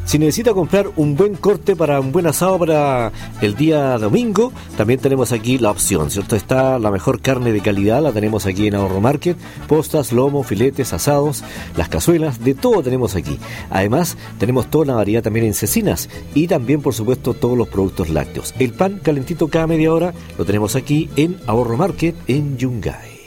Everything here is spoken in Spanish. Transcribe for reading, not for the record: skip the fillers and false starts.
Si necesita comprar un buen corte para un buen asado para el día domingo, también tenemos aquí la opción, ¿cierto? Está la mejor carne de calidad, la tenemos aquí en Ahorro Market, postas, lomo, filetes, asados, las cazuelas, de todo tenemos aquí. Además, tenemos toda la variedad también en cecinas y también, por supuesto, todos los productos lácteos. El pan calentito cada media hora lo tenemos aquí en Ahorro Market en Yungay.